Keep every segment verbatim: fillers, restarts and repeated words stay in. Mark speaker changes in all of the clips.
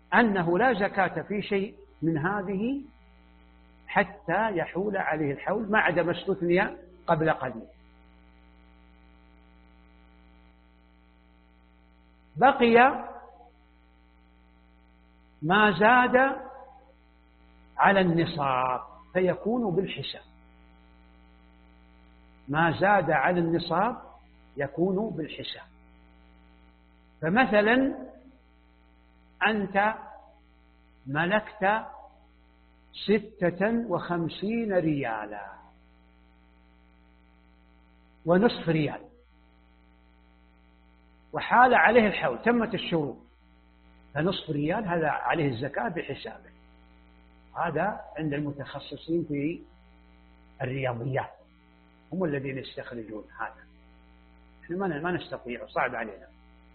Speaker 1: أنه لا زكاة في شيء من هذه حتى يحول عليه الحول، ما عدا ما استثني قبل قليل. بقي ما زاد على النصاب فيكون بالحساب. ما زاد على النصاب يكون بالحساب. فمثلا أنت ملكت ستة وخمسين ريالا ونصف ريال، وحال عليه الحول، تمت الشروط، فنصف ريال هذا عليه الزكاة بحسابه. هذا عند المتخصصين في الرياضيات، هم الذين يستخرجون هذا، احنا ما نستطيع، صعب علينا.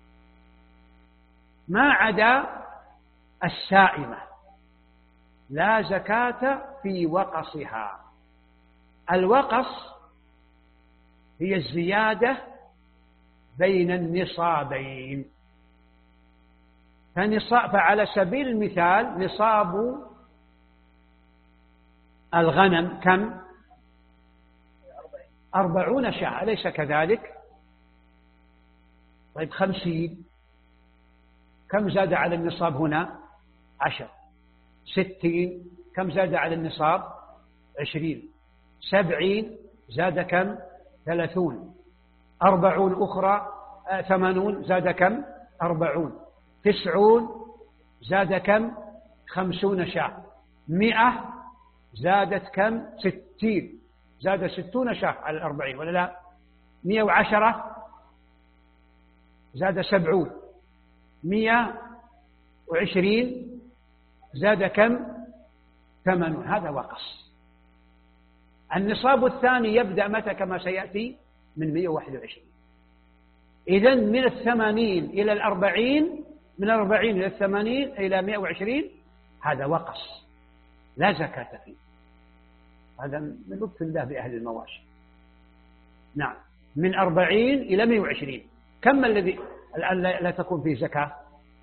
Speaker 1: ما عدا السائمة لا زكاة في وقصها. الوقص هي الزيادة بين النصابين. فعلى سبيل المثال نصاب الغنم كم؟ أربعون شاة، أليس كذلك؟ طيب خمسين، كم زاد على النصاب هنا؟ عشر. ستين، كم زاد على النصاب؟ عشرين. سبعين زاد كم؟ ثلاثون. أربعون أخرى، آه ثمانون زاد كم؟ أربعون. تسعون زاد كم؟ خمسون شاة. مئة زادت كم؟ ستين، زاد ستون شاة على الأربعين ولا لا؟ مئة وعشرة زاد سبعون. مئة وعشرين زاد كم؟ ثمانون. هذا وقص. النصاب الثاني يبدأ متى كما سيأتي؟ من مئة وواحد وعشرين. إذن من الثمانين إلى الأربعين، من الأربعين إلى الثمانين إلى مئة وعشرين، هذا وقص لا زكاة فيه. هذا من لطف الله بأهل المواشي. نعم، من أربعين إلى مئة وعشرين. كم الذي لا تكون فيه زكاة؟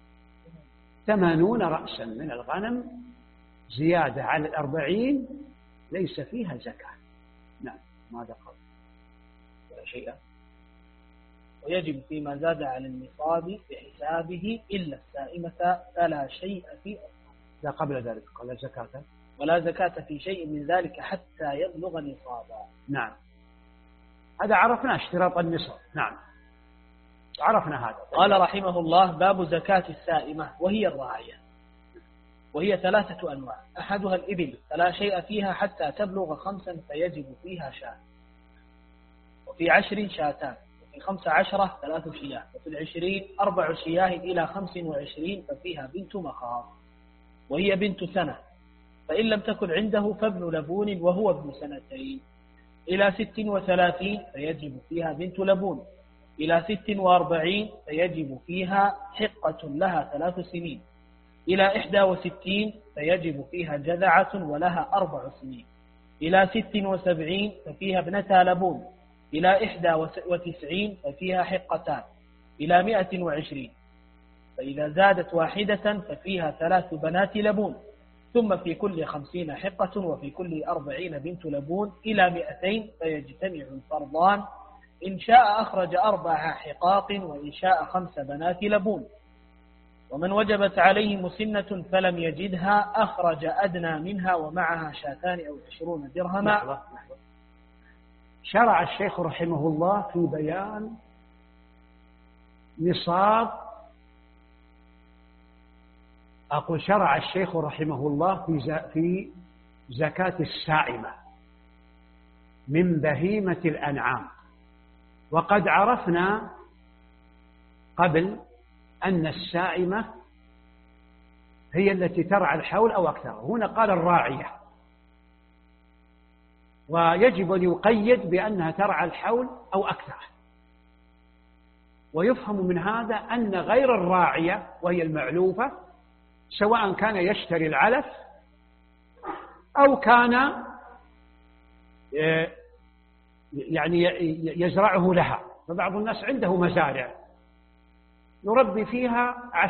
Speaker 1: ثمانون رأسا من الغنم زيادة على الأربعين ليس فيها زكاة. نعم، ماذا قال؟
Speaker 2: ولا شيء. ويجب فيما زاد على النصاب بحسابه إلا السائمة فلا شيء في أصله.
Speaker 1: لا، قبل ذلك قال زكاة
Speaker 2: ولا زكاة في شيء من ذلك حتى يبلغ نصابا.
Speaker 1: نعم، هذا عرفنا اشتراط النصاب. نعم، عرفنا هذا.
Speaker 2: قال رحمه الله: باب زكاة السائمة وهي الراعية، وهي ثلاثة أنواع. أحدها الإبل فلا شيء فيها حتى تبلغ خمسا فيجب فيها شاة، وفي عشر شاتان، وفي خمس عشرة ثلاث شياه، وفي العشرين أربع شياه إلى خمس وعشرين ففيها بنت مخاض وهي بنت سنة، فإن لم تكن عنده فابن لبون وهو ابن سنتين. إلى ست وثلاثين فيجب فيها بنت لبون. إلى ست وأربعين فيجب فيها حقة لها ثلاث سنين. إلى إحدى وستين فيجب فيها جذعة ولها أربع سنين. إلى ست وسبعين ففيها ابنتا لبون. إلى إحدى وتسعين ففيها حقتان. إلى مئة وعشرين فإذا زادت واحدة ففيها ثلاث بنات لبون. ثم في كل خمسين حقة، وفي كل أربعين بنت لبون. إلى مئتين فيجتمع الفرضان، إن شاء أخرج أربع حقاق، وإن شاء خمس بنات لبون. ومن وجبت عليه مسنة فلم يجدها أخرج أدنى منها ومعها شاتان أو عشرون درهما.
Speaker 1: لحظة لحظة. شرع الشيخ رحمه الله في بيان نصاب، أقول شرع الشيخ رحمه الله في في زكاة السائمة من بهيمة الأنعام. وقد عرفنا قبل أن السائمة هي التي ترعى الحول أو أكثر. هنا قال الراعية، ويجب أن يقيد بأنها ترعى الحول أو أكثر. ويفهم من هذا أن غير الراعية وهي المعلوفة، سواء كان يشتري العلف أو كان يعني يزرعه لها، فبعض الناس عنده مزارع يربي فيها